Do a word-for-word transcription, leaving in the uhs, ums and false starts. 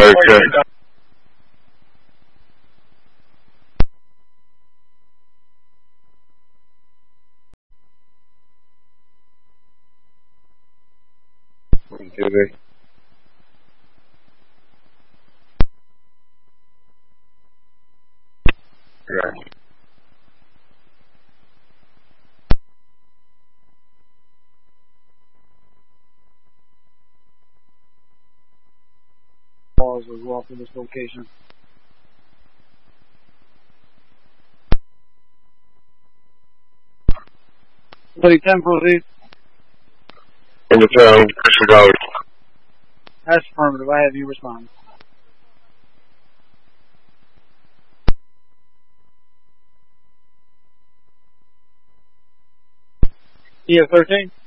Okay. Okay. Right. Calls as well from this location. Somebody ten proceed. In the town, disregard. That's affirmative. I have you respond. E F thirteen.